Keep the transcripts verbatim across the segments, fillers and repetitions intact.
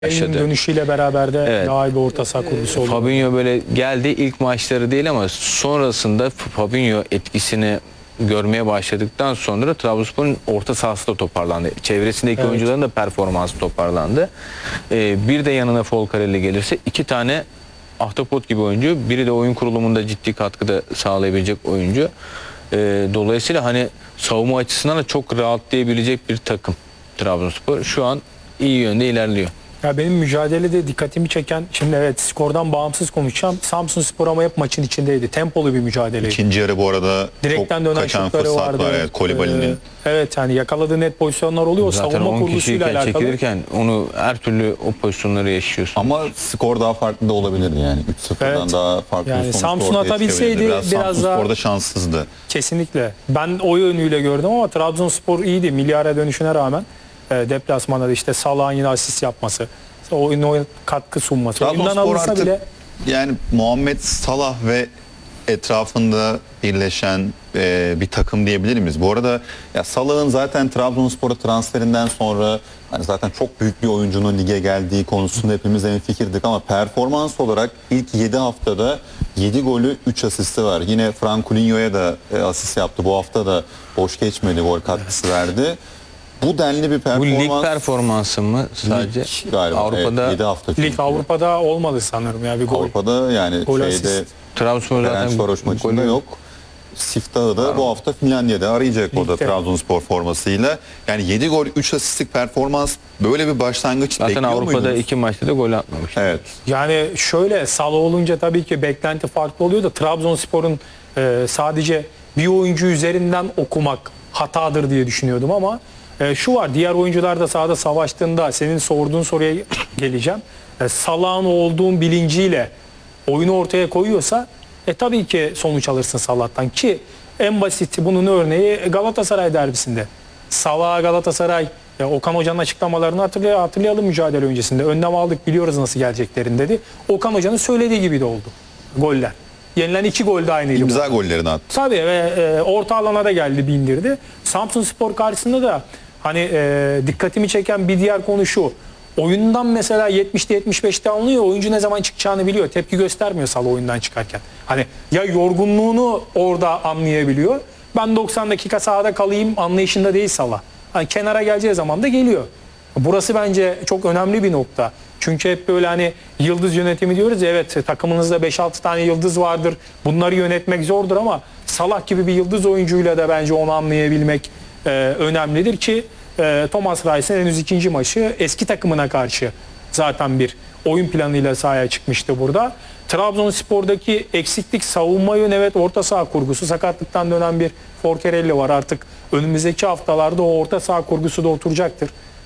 başladı. Dönüşüyle beraber de Evet. daha iyi bir orta saha kurgusu oldu. Fabinho böyle geldi, ilk maçları değil ama sonrasında Fabinho etkisini görmeye başladıktan sonra Trabzonspor'un orta sahası da toparlandı. Çevresindeki Evet. oyuncuların da performansı toparlandı. Ee, bir de yanına Folcarelli gelirse iki tane ahtapot gibi oyuncu, biri de oyun kurulumunda ciddi katkıda sağlayabilecek oyuncu. Ee, dolayısıyla hani savunma açısından da çok rahatlayabilecek bir takım Trabzonspor. Şu an iyi yönde ilerliyor. Ya benim mücadelede dikkatimi çeken, şimdi evet skordan bağımsız konuşacağım. Samsunspor ama hep maçın içindeydi. Tempolu bir mücadeleydi. İkinci yarı bu arada Direkten çok dönen kaçan şutları fırsat vardı. var. Evet, Kolibali'nin. Ee, evet yani yakaladığı net pozisyonlar oluyor. Zaten Savunma on kurgusuyla kişiyken alakalı. çekilirken onu her türlü o pozisyonları yaşıyorsun. Ama skor daha farklı da olabilirdi yani. üç sıfırdan Evet. daha farklı Yani bir sonuç Samsun ortaya atabilseydi çıkabilirdi. biraz, biraz Samsun daha- Spor'da şanssızdı. Kesinlikle. Ben o yönüyle gördüm ama Trabzonspor iyiydi. Milyara dönüşüne rağmen e, deplasmanda da işte Salah'ın yine asist yapması, oyuna katkı sunması. Oyundan Trabzonspor alınsa artık bile yani Muhammed Salah ve etrafında birleşen e, bir takım diyebilir miyiz? Bu arada ya Salah'ın zaten Trabzonspor'a transferinden sonra hani zaten çok büyük bir oyuncunun lige geldiği konusunda hepimiz hemfikirdik ama performans olarak ilk yedi haftada yedi golü üç asisti var. Yine Frankulinho'ya da e, asist yaptı. Bu hafta da boş geçmedi, gol katkısı verdi. Bu denli bir Bu performans. lig performansı mı sadece? Lig galiba. Avrupa'da evet, yedi hafta çünkü. lig Avrupa'da olmadı sanırım ya bir gol. Avrupa'da yani Gol şeyde asist. Trabzonspor zaten Ferencvaros maçında golü yok. Siftah'ı da bu hafta Finlandiya'da arayacak o da Ligde. Trabzonspor formasıyla. Yani yedi gol üç asistlik performans, böyle bir başlangıç Zaten bekliyor Avrupa'da muydunuz? iki maçta da gol atmamış. Evet. Yani şöyle Salah olunca tabii ki beklenti farklı oluyor da Trabzonspor'un e, sadece bir oyuncu üzerinden okumak hatadır diye düşünüyordum ama e, şu var, diğer oyuncular da sahada savaştığında senin sorduğun soruya geleceğim. E, Salah'ın olduğun bilinciyle oyunu ortaya koyuyorsa e, tabii ki sonuç alırsın Salah'tan ki en basit bunun örneği Galatasaray derbisinde. Salah Galatasaray, ya Okan Hoca'nın açıklamalarını hatırlay hatırlayalım mücadele öncesinde. Önlem aldık, biliyoruz nasıl geleceklerini dedi. Okan Hoca'nın söylediği gibi de oldu goller. Yenilen iki gol de aynıydı. İmza gollerini attı. Tabii ve e, orta alana da geldi, bindirdi. Samsunspor karşısında da hani e, dikkatimi çeken bir diğer konu şu. Oyundan mesela yetmişte yetmiş beşte anlıyor. Oyuncu ne zaman çıkacağını biliyor. Tepki göstermiyor Salah oyundan çıkarken. Hani ya yorgunluğunu orada anlayabiliyor. Ben doksan dakika sahada kalayım anlayışında değil Salah. Hani kenara geleceği zaman da geliyor. Burası bence çok önemli bir nokta. Çünkü hep böyle hani yıldız yönetimi diyoruz ya, evet takımınızda beş altı tane yıldız vardır. Bunları yönetmek zordur ama Salah gibi bir yıldız oyuncuyla da bence onu anlayabilmek e, önemlidir ki e, Thomas Reis'in henüz ikinci maçı eski takımına karşı zaten bir oyun planıyla sahaya çıkmıştı burada. Trabzonspor'daki eksiklik savunma yönü, evet orta saha kurgusu, sakatlıktan dönen bir Folcarelli var. Artık önümüzdeki haftalarda o orta saha kurgusu da oturacaktır.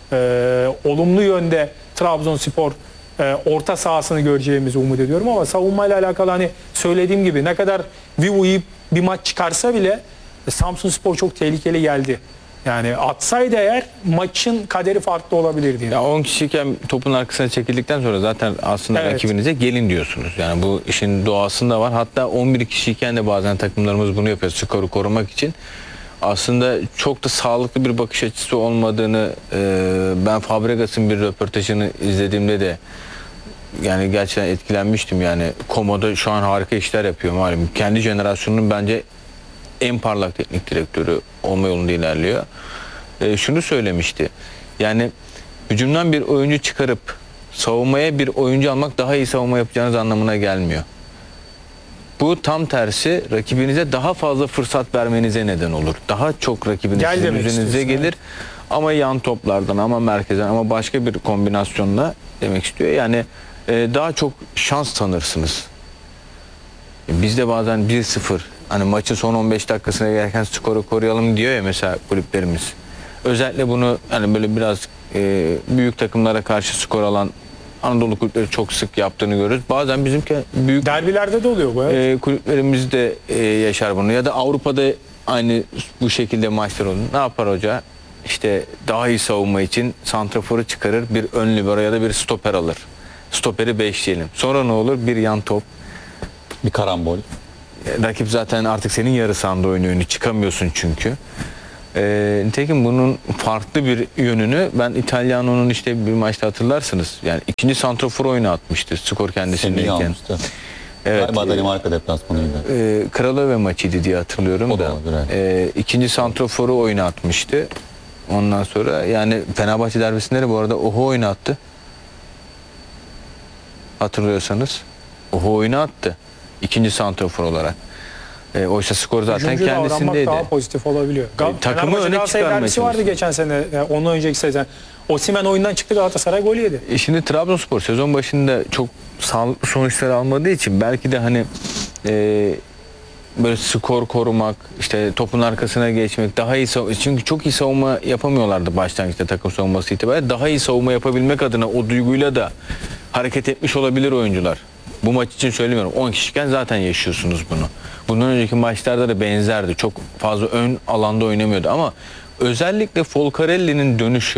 Ee, olumlu yönde Trabzonspor e, orta sahasını göreceğimizi umut ediyorum ama savunmayla alakalı hani söylediğim gibi ne kadar Vivo'yu bir maç çıkarsa bile e, Samsunspor çok tehlikeli geldi. Yani atsaydı eğer maçın kaderi farklı olabilirdi. Ya on kişiyken topun arkasına çekildikten sonra zaten aslında Evet. rakibinize gelin diyorsunuz. Yani bu işin doğasında var. Hatta on bir kişiyken de bazen takımlarımız bunu yapıyor skoru korumak için. Aslında çok da sağlıklı bir bakış açısı olmadığını e, ben Fabregas'ın bir röportajını izlediğimde de yani gerçekten etkilenmiştim. Yani Komo'da şu an harika işler yapıyor malum. Kendi jenerasyonunun bence en parlak teknik direktörü olma yolunda ilerliyor. E, şunu söylemişti. Yani hücumdan bir oyuncu çıkarıp savunmaya bir oyuncu almak daha iyi savunma yapacağınız anlamına gelmiyor. Bu tam tersi rakibinize daha fazla fırsat vermenize neden olur. Daha çok rakibiniz Gel sizin demek üzerinize istiyorsun, gelir. Ama yan toplardan ama merkezden ama başka bir kombinasyonla demek istiyor. Yani e, daha çok şans tanırsınız. E, biz de bazen bir sıfır hani maçın son on beş dakikasına gelirken skoru koruyalım diyor ya mesela kulüplerimiz. Özellikle bunu hani böyle biraz e, büyük takımlara karşı skor alan Anadolu kulüpleri çok sık yaptığını görürüz. Bazen bizimki büyük Derbilerde de oluyor bu. Evet. e, kulüplerimiz de e, yaşar bunu. Ya da Avrupa'da aynı bu şekilde maçlar olur. Ne yapar hoca? İşte daha iyi savunma için santraforu çıkarır, bir ön libero ya da bir stoper alır. Stoperi beşleyelim. Sonra ne olur? Bir yan top. Bir karambol. E, rakip zaten artık senin yarı sahanda oynuyor. Çıkamıyorsun çünkü. Ee, nitekim bunun farklı bir yönünü ben İtalyano'nun işte bir maçta hatırlarsınız. Yani ikinci santrafor oyunu atmıştı skor Semih'i kendisindeyken. almıştı. Evet. Galiba Danimarka deplasmanıydı. E, Kralöve maçıydı diye hatırlıyorum O da da. olabilir, evet. E, ikinci santraforu oynatmıştı. Ondan sonra yani Fenerbahçe derbisinde de bu arada Oho oynattı. Hatırlıyorsanız. Oho oynattı. İkinci santrafor olarak. E, oysa skor zaten Hücumcu davranmak kendisindeydi. daha pozitif olabiliyor. Gal- E, takımı Fenerbahçe öne Galatasaray çıkarmaya derbisi vardı çalışıyor. geçen sene. Yani ondan önceki sezon. Osimhen oyundan çıktı, Galatasaray gol yedi. E şimdi Trabzonspor sezon başında çok sağlıklı sonuçlar almadığı için belki de hani e, böyle skor korumak, işte topun arkasına geçmek, daha iyi sav- çünkü çok iyi savunma yapamıyorlardı başlangıçta takım savunması itibariyle. Daha iyi savunma yapabilmek adına o duyguyla da hareket etmiş olabilir oyuncular. Bu maç için söylemiyorum. on kişiyken zaten yaşıyorsunuz bunu. Bundan önceki maçlarda da benzerdi. Çok fazla ön alanda oynamıyordu ama özellikle Folcarelli'nin dönüşü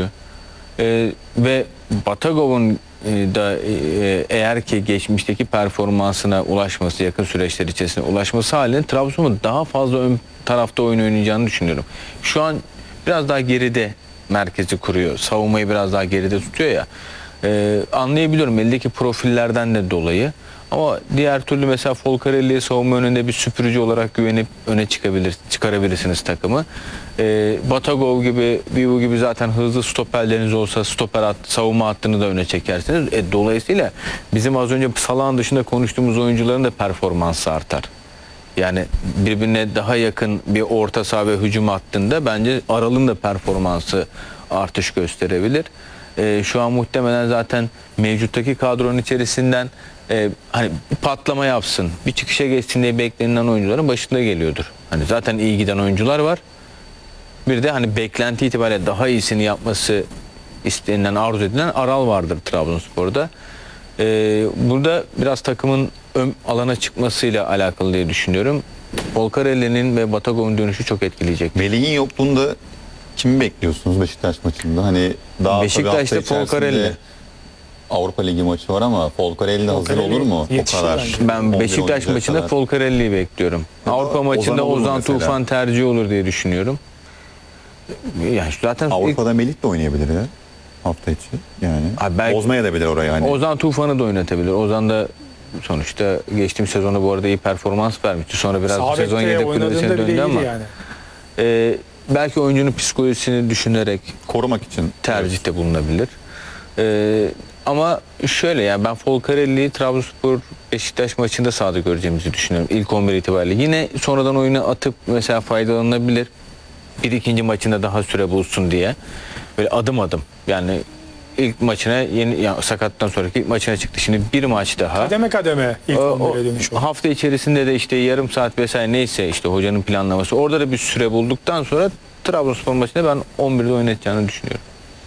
e, ve Batagov'un e, da e, eğer ki geçmişteki performansına ulaşması, yakın süreçler içerisinde ulaşması halinde Trabzon'un daha fazla ön tarafta oyun oynayacağını düşünüyorum. Şu an biraz daha geride merkezi kuruyor. Savunmayı biraz daha geride tutuyor ya. E, anlayabiliyorum eldeki profillerden de dolayı. Ama diğer türlü mesela Folcarelli'ye savunma önünde bir süpürücü olarak güvenip öne çıkabilir, çıkarabilirsiniz takımı. Ee, Batagov gibi, Vivu gibi zaten hızlı stoperleriniz olsa stoper hat, savunma hattını da öne çekersiniz. E, dolayısıyla bizim az önce Salah'ın dışında konuştuğumuz oyuncuların da performansı artar. Yani birbirine daha yakın bir orta saha ve hücum hattında bence Aral'ın da performansı artış gösterebilir. Ee, şu an muhtemelen zaten mevcuttaki kadronun içerisinden e, hani bir patlama yapsın, bir çıkışa geçsin diye beklenilen oyuncuların başında geliyordur. Hani zaten iyi giden oyuncular var. Bir de hani beklenti itibariyle daha iyisini yapması istenilen, arzu edilen Aral vardır Trabzonspor'da. Ee, burada biraz takımın ön alana çıkmasıyla alakalı diye düşünüyorum. Folcarelli'nin ve Batagov'un dönüşü çok etkileyecek. Melih'in yokluğunda kimi bekliyorsunuz Beşiktaş maçında? Hani daha Beşiktaş'ta tabii hafta içerisinde Folcarelli. Avrupa Ligi maçı var ama Folcarelli hazır Folcarelli olur mu? O yetişir kadar. bence. Ben on bir Beşiktaş oynayacak maçında kadar. Folcarelli'yi bekliyorum. Ya da Avrupa maçında Ozan olur mu Ozan mesela? Tufan tercih olur diye düşünüyorum. Yani zaten Avrupa'da Melih de oynayabilir ya hafta içi. Yani Abi belki- bozmaya da bilir orayı hani. Ozan Tufan'ı da oynatabilir. Ozan da sonuçta geçtiğim sezonu bu arada iyi performans vermişti. Sonra biraz bu Sağ sezon bekte yedek kulübesine oynadığında bile döndü iyiydi ama yani. e, belki oyuncunun psikolojisini düşünerek Korumak için. tercihte bulunabilir. E, ama şöyle yani ben Folcarelli'yi Trabzonspor Beşiktaş maçında sahada göreceğimizi düşünüyorum. İlk on bir itibariyle. Yine sonradan oyunu atıp mesela faydalanabilir. Bir ikinci maçında daha süre bulsun diye. Böyle adım adım. Yani ilk maçına yeni yani sakattan sonraki ilk maçına çıktı. Şimdi bir maç daha. Kademe kademe ilk O- on bire o dönüş oldu. hafta içerisinde de işte yarım saat vesaire neyse işte hocanın planlaması. Orada da bir süre bulduktan sonra Trabzonspor maçında ben on birde oynatacağını düşünüyorum.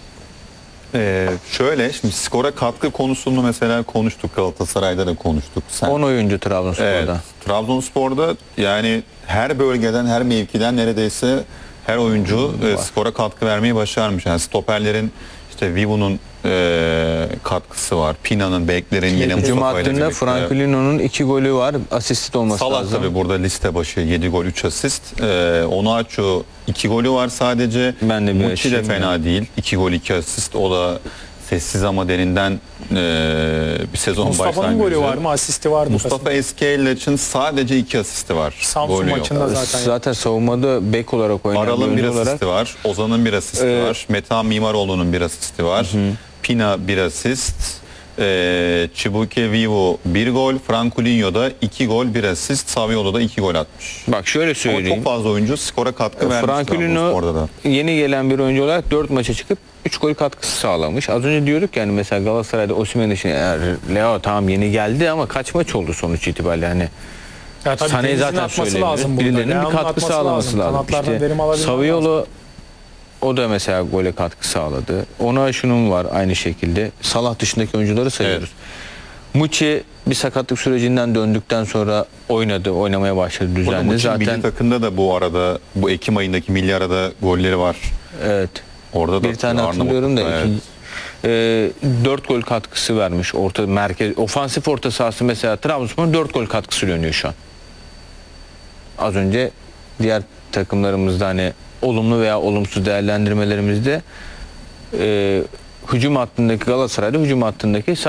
Ee, şöyle şimdi skora katkı konusunu mesela konuştuk, Galatasaray'da da konuştuk. Sen, on oyuncu Trabzonspor'da. evet, Trabzonspor'da yani her bölgeden, her mevkiden neredeyse her oyuncu e, skora katkı vermeyi başarmış. Yani stoperlerin işte Vivu'nun e, katkısı var. Pina'nın, Bekler'in yine Hücum Mustafa ile hattında birlikte. Franklino'nun iki golü var. Asist olması Salah lazım. tabii burada liste başı yedi gol üç asist. Ee, Onuachu iki golü var sadece. Ben de bir Muçi de açayım fena ya. değil. iki gol iki asist. O da sessiz ama derinden e, bir sezon Mustafa'nın başlangıcı. golü var mı? Asisti vardı. Mustafa Eskellaç'ın sadece iki asisti var. Samsun Golü yok. maçında zaten. Zaten savunmada bek olarak oynayan Aral'ın bir oyuncu olarak asisti var. Ozan'ın bir asisti Ee, var. Metehan Mimaroğlu'nun bir asisti var. Pina bir asist. Ee, Chibuike Vivo bir gol. Frankulinho da iki gol bir asist. Saviolo da iki gol atmış. bak şöyle Ama söyleyeyim. çok fazla oyuncu skora katkı vermiş Franklino Trabzonspor'da da. yeni gelen bir oyuncu olarak dört maça çıkıp üç gol katkısı sağlamış. Az önce diyorduk yani mesela Galatasaray'da Osimhen için eğer Leo tamam yeni geldi ama kaç maç oldu sonuç itibariyle hani Ya tabii Sané'yi Deniz'in zaten atması söylemiyoruz. lazım burada. Birilerinin bir Leao'nun katkı atması sağlaması lazım. Kanatlardan İşte verim alabilmen Saviolo lazım. o da mesela gole katkı sağladı. Ona şunun var aynı şekilde. Salah dışındaki oyuncuları sayıyoruz. Muçi bir sakatlık sürecinden döndükten sonra oynadı, oynamaya başladı Burada düzenli. maçın milli Zaten takımda da bu arada bu Ekim ayındaki milli arada golleri var. evet. Orada da Bir tane Arnavut- hatırlıyorum da evet. ikinci, e, dört gol katkısı vermiş. Orta merkez ofansif orta sahası mesela Trabzonspor'un dört gol katkısı oynuyor şu an. Az önce diğer takımlarımızda hani olumlu veya olumsuz değerlendirmelerimizde e, hücum hattındaki Galatasaray'da hücum hattındaki